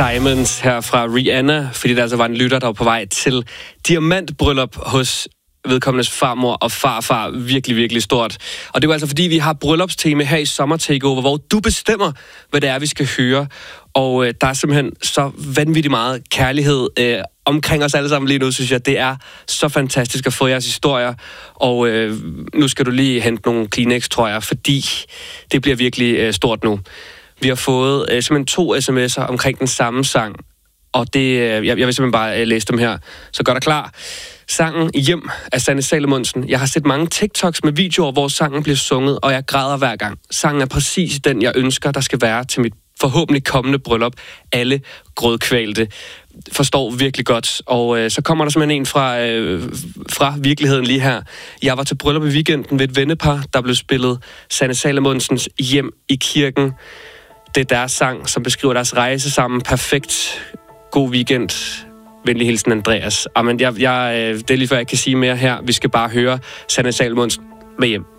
Diamonds her fra Rihanna, fordi der altså var en lytter, der var på vej til diamantbryllup hos vedkommendes farmor og farfar. Virkelig, virkelig stort. Og det er altså fordi, vi har bryllupstema her i Sommer Takeover, hvor du bestemmer, hvad det er, vi skal høre. Og der er simpelthen så vanvittigt meget kærlighed omkring os alle sammen lige nu, synes jeg. Det er så fantastisk at få jeres historier. Og nu skal du lige hente nogle Kleenex, tror jeg, fordi det bliver virkelig stort nu. Vi har fået simpelthen 2 sms'er omkring den samme sang, og det, jeg vil simpelthen bare læse dem her. Så gør dig klar. Sangen Hjem af Sanne Salomonsen. Jeg har set mange TikToks med videoer, hvor sangen bliver sunget, og jeg græder hver gang. Sangen er præcis den, jeg ønsker, der skal være til mit forhåbentlig kommende bryllup. Alle grødkvalte forstår virkelig godt. Og så kommer der simpelthen en fra virkeligheden lige her. Jeg var til bryllup i weekenden ved et vennepar, der blev spillet Sanne Salomonsens Hjem i kirken. Det er deres sang, som beskriver deres rejse sammen. Perfekt. God weekend. Venlig hilsen, Andreas. Amen, det er lige før, jeg kan sige mere her. Vi skal bare høre Sanne Salomonsen med Hjem.